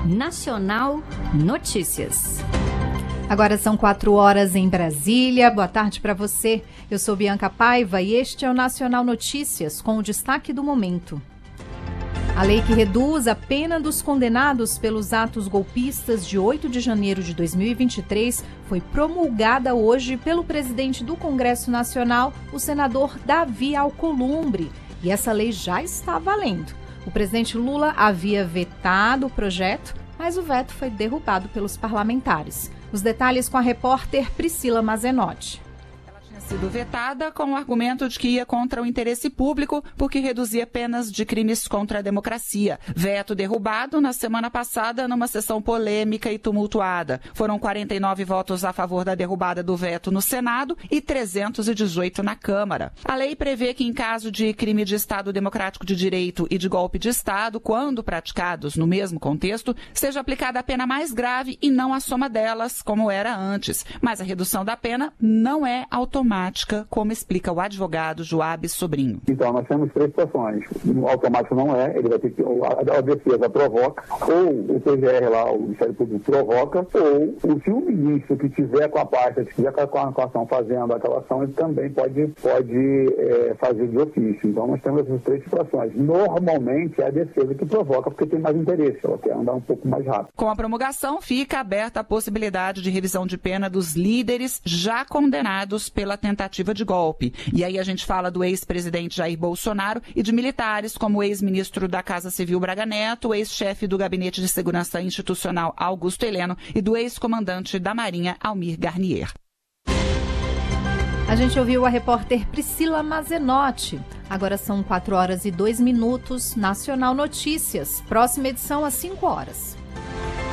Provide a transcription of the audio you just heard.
Nacional Notícias. Agora são 4h em Brasília. Boa tarde para você. Eu sou Bianca Paiva e este é o Nacional Notícias, com o destaque do momento. A lei que reduz a pena dos condenados pelos atos golpistas de 8 de janeiro de 2023 foi promulgada hoje pelo presidente do Congresso Nacional, o senador Davi Alcolumbre. E essa lei já está valendo. O presidente Lula havia vetado o projeto, mas o veto foi derrubado pelos parlamentares. Os detalhes com a repórter Priscila Mazenotti. Sido vetada com o argumento de que ia contra o interesse público porque reduzia penas de crimes contra a democracia. Veto derrubado na semana passada numa sessão polêmica e tumultuada. Foram 49 votos a favor da derrubada do veto no Senado e 318 na Câmara. A lei prevê que em caso de crime de Estado Democrático de Direito e de golpe de Estado, quando praticados no mesmo contexto, seja aplicada a pena mais grave e não a soma delas, como era antes. Mas a redução da pena não é automática, como explica o advogado Joab Sobrinho. Então, nós temos três situações. O automático não é, ele vai ter que, a defesa provoca, ou o PGR lá, o Ministério Público provoca, ou se o ministro que tiver com a pasta, que tiver com a ação fazendo aquela ação, ele também pode fazer de ofício. Então, nós temos essas três situações. Normalmente, é a defesa que provoca, porque tem mais interesse, ela quer andar um pouco mais rápido. Com a promulgação, fica aberta a possibilidade de revisão de pena dos líderes já condenados pela tentativa de golpe. E aí a gente fala do ex-presidente Jair Bolsonaro e de militares como o ex-ministro da Casa Civil Braga Neto, o ex-chefe do Gabinete de Segurança Institucional Augusto Heleno e do ex-comandante da Marinha Almir Garnier. A gente ouviu a repórter Priscila Mazenotti. Agora são 4h02, Nacional Notícias. Próxima edição às 5h.